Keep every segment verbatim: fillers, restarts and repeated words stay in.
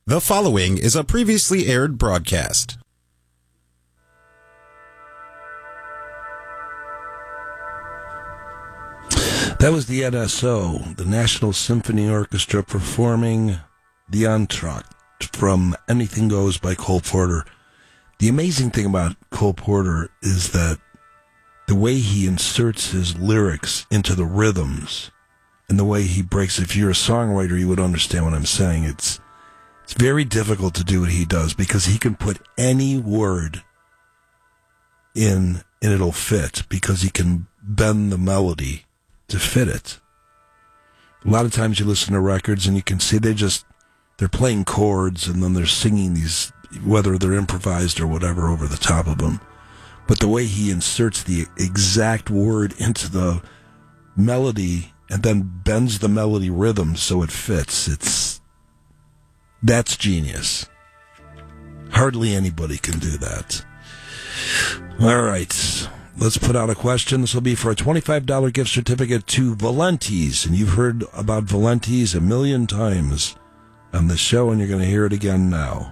The following is a previously aired broadcast. That was the N S O, the National Symphony Orchestra, performing the Entr'acte from Anything Goes by Cole Porter. The amazing thing about Cole Porter is that the way he inserts his lyrics into the rhythms and the way he breaks, if you're a songwriter, you would understand what I'm saying. It's It's very difficult to do what he does because he can put any word in and it'll fit because he can bend the melody to fit it. A lot of times you listen to records and you can see they just, they're playing chords and then they're singing these, whether they're improvised or whatever, over the top of them. But the way he inserts the exact word into the melody and then bends the melody rhythm so it fits, it's That's genius. Hardly anybody can do that. All right. Let's put out a question. This will be for a twenty-five dollars gift certificate to Valenti's. And you've heard about Valenti's a million times on the show, and you're going to hear it again now.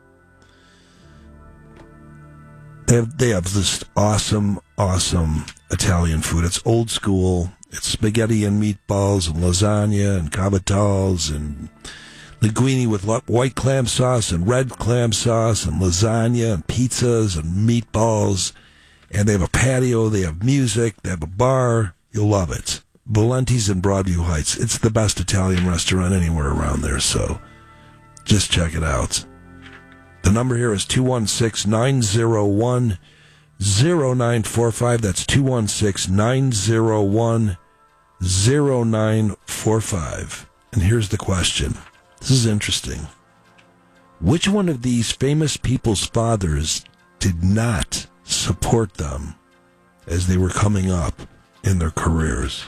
They have, they have this awesome, awesome Italian food. It's old school. It's spaghetti and meatballs and lasagna and cavatals and linguine with white clam sauce and red clam sauce and lasagna and pizzas and meatballs. And they have a patio, they have music, they have a bar. You'll love it. Valenti's in Broadview Heights. It's the best Italian restaurant anywhere around there, so just check it out. The number here is two one six, nine zero one, zero nine four five. That's two one six, nine zero one, zero nine four five. And here's the question. This is interesting. Which one of these famous people's fathers did not support them as they were coming up in their careers?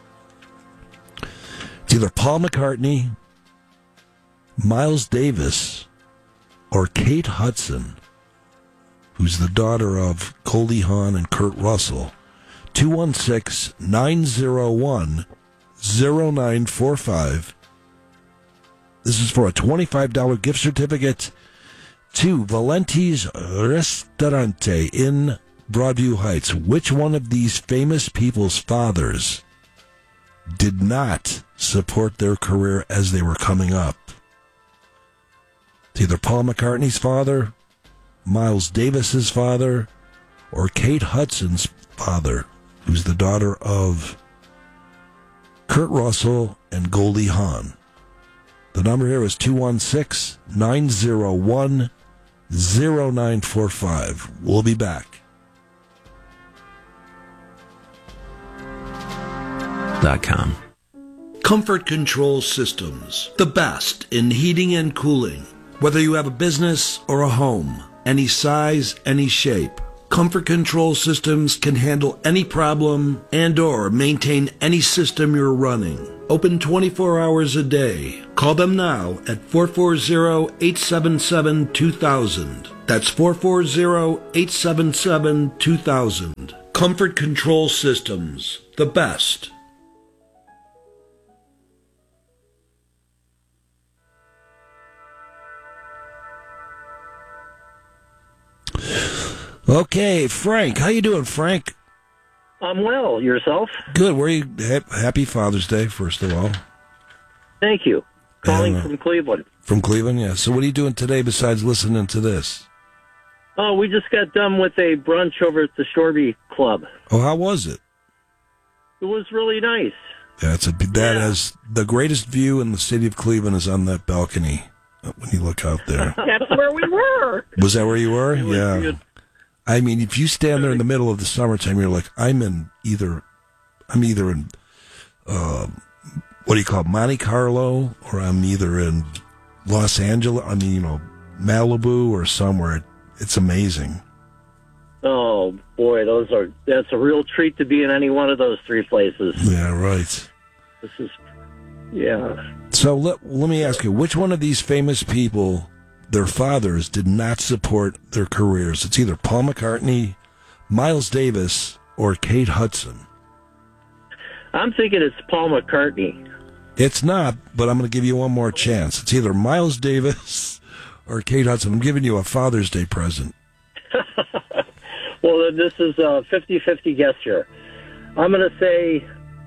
It's either Paul McCartney, Miles Davis, or Kate Hudson, who's the daughter of Goldie Hawn and Kurt Russell. two one six, nine zero one, zero nine four five. This is for a twenty-five dollars gift certificate to Valenti's Ristorante in Broadview Heights. Which one of these famous people's fathers did not support their career as they were coming up? It's either Paul McCartney's father, Miles Davis's father, or Kate Hudson's father, who's the daughter of Kurt Russell and Goldie Hawn. The number here is two one six, nine zero one, zero nine four five. We'll be back. Dot com. Comfort Control Systems, the best in heating and cooling. Whether you have a business or a home, any size, any shape, Comfort Control Systems can handle any problem and or maintain any system you're running. Open twenty-four hours a day. Call them now at four four zero, eight seven seven, two thousand. That's four four zero, eight seven seven, two thousand. Comfort Control Systems, the best. Okay, Frank. How you doing, Frank? I'm well. Yourself? Good. Where are you? Happy Father's Day, first of all. Thank you. Calling uh, from Cleveland. From Cleveland, yeah. So what are you doing today besides listening to this? Oh, we just got done with a brunch over at the Shoreby Club. Oh, how was it? It was really nice. Yeah, it's a, that yeah. has the greatest view in the city of Cleveland is on that balcony when you look out there. That's where we were. Was that where you were? Yeah. Good. I mean, if you stand there in the middle of the summertime, you're like, I'm in either, I'm either in, uh, what do you call it, Monte Carlo, or I'm either in Los Angeles, I mean, you know, Malibu or somewhere. It's amazing. Oh, boy, those are, that's a real treat to be in any one of those three places. Yeah, right. This is, yeah. So let, let me ask you, which one of these famous people, their fathers, did not support their careers? It's either Paul McCartney, Miles Davis, or Kate Hudson. I'm thinking it's Paul McCartney. It's not, but I'm going to give you one more chance. It's either Miles Davis or Kate Hudson. I'm giving you a Father's Day present. Well, then this is a fifty-fifty guess here. I'm going to say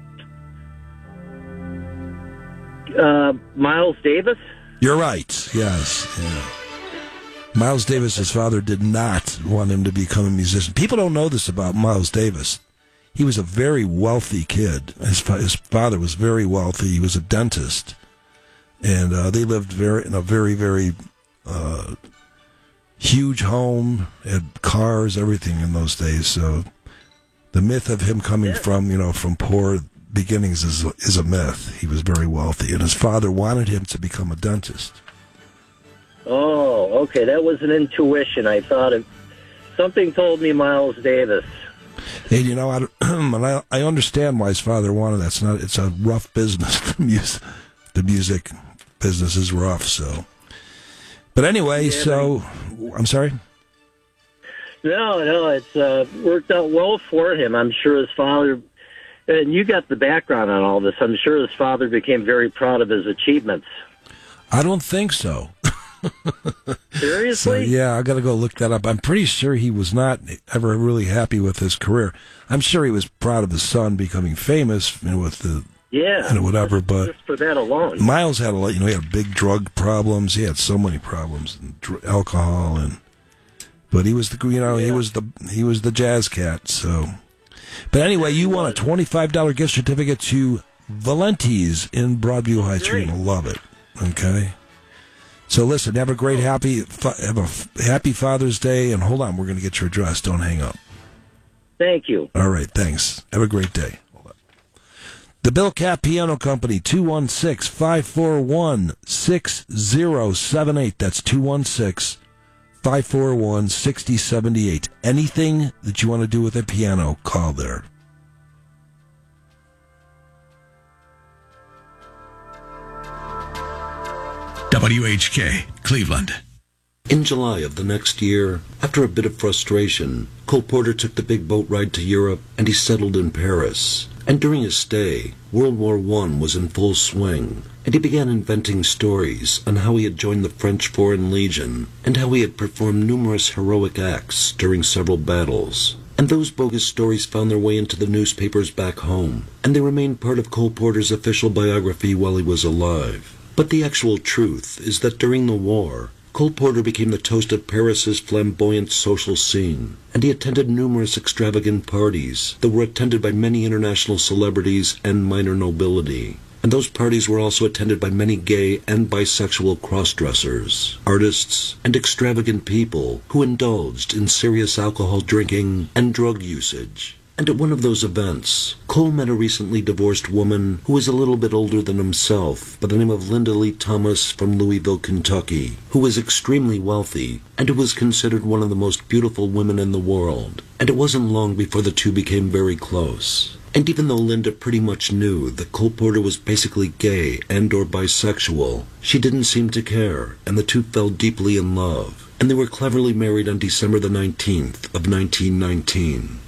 uh, Miles Davis. You're right. Yes. Yeah. Miles Davis's father did not want him to become a musician. People don't know this about Miles Davis. He was a very wealthy kid. His, fa- his father was very wealthy. He was a dentist. And uh, they lived very in a very, very uh, huge home, had cars, everything in those days. So the myth of him coming from, you know, from poor beginnings is, is a myth. He was very wealthy. And his father wanted him to become a dentist. Oh, okay. That was an intuition. I thought it, something told me Miles Davis. Hey, you know, I, I, I understand why his father wanted that. It's not. It's a rough business. The music, the music business is rough. So, but anyway, yeah, so I'm sorry. No, no, it's uh, worked out well for him. I'm sure his father, and you got the background on all this. I'm sure his father became very proud of his achievements. I don't think so. Seriously? So, yeah, I got to go look that up. I'm pretty sure he was not ever really happy with his career. I'm sure he was proud of his son becoming famous, you know, with the yeah, and whatever. Just, but just for that alone, Miles had a lot. You know, he had big drug problems. He had so many problems, and dr- alcohol, and but he was the you know yeah. he was the he was the jazz cat. So, but anyway, you want a twenty-five dollars gift certificate to Valenti's in Broadview Heights. You're gonna love it. Okay. So listen, have a great happy have a happy Father's Day, and hold on, we're going to get your address. Don't hang up. Thank you. All right, thanks. Have a great day. Hold on. The Bill Capp Piano Company, two one six, five four one, six zero seven eight. That's two one six, five four one, six zero seven eight. Anything that you want to do with a piano, call there. W H K, Cleveland. In July of the next year, after a bit of frustration, Cole Porter took the big boat ride to Europe and he settled in Paris. And during his stay, World War One was in full swing, and he began inventing stories on how he had joined the French Foreign Legion and how he had performed numerous heroic acts during several battles. And those bogus stories found their way into the newspapers back home, and they remained part of Cole Porter's official biography while he was alive. But the actual truth is that during the war, Cole Porter became the toast of Paris's flamboyant social scene, and he attended numerous extravagant parties that were attended by many international celebrities and minor nobility. And those parties were also attended by many gay and bisexual cross-dressers, artists, and extravagant people who indulged in serious alcohol drinking and drug usage. And at one of those events, Cole met a recently divorced woman who was a little bit older than himself by the name of Linda Lee Thomas from Louisville, Kentucky, who was extremely wealthy and who was considered one of the most beautiful women in the world. And it wasn't long before the two became very close. And even though Linda pretty much knew that Cole Porter was basically gay and or bisexual, she didn't seem to care, and the two fell deeply in love. And they were cleverly married on December the nineteenth of nineteen nineteen.